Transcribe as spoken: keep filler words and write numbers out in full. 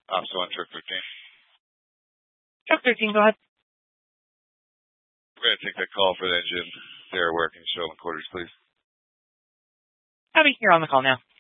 Officer one, truck thirteen. Truck thirteen, go ahead. We're going to take that call for the engine. They're working. Show them quarters, please. Abby, you're on the call now.